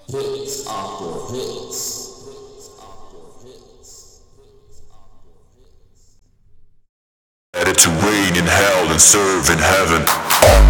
Hits after hits. Let it to reign in hell and serve in heaven.